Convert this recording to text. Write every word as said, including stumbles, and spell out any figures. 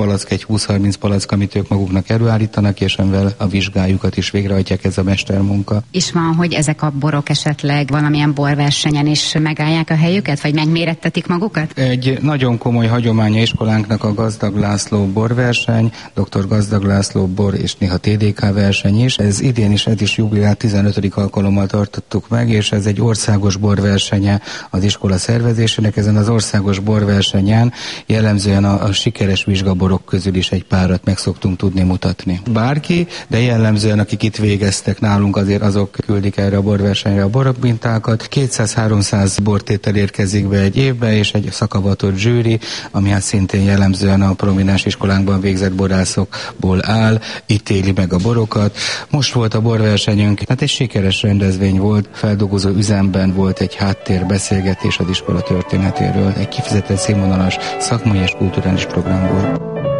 palack, egy húsz-harminc palack, amit ők maguknak előállítanak, és amivel a vizsgájukat is végrehajtják, ez a mestermunka. És van, hogy ezek a borok esetleg valamilyen borversenyen is megállják a helyüket, vagy megmérettetik magukat? Egy nagyon komoly hagyománya iskolánknak a Gazdag László borverseny, dr. Gazdag László bor és néha té dé ká verseny is. Ez idén is, ez is jubileált tizenötödik alkalommal tartottuk meg, és ez egy országos borversenye az iskola szervezésének. Ezen az országos borversenyen jellemzően a, a sikeres vizsgaborok közül is egy párat meg szoktunk tudni mutatni. Bárki, de jellemzően akik itt végeztek nálunk, azért azok küldik erre a borversenyre a borokmintákat. kétszáz-háromszáz bortétel érkezik be egy évbe, és egy szakavatott zsűri, ami hát szintén jellemzően a prominens iskolánkban végzett borászokból áll, ítéli meg a borokat. Most volt a borversenyünk, hát egy sikeres rendezvény volt, feldolgozó üzemben volt egy háttérbeszélgetés az iskola történetéről, egy kifejezetten színvonalas szakmai és kulturális program volt.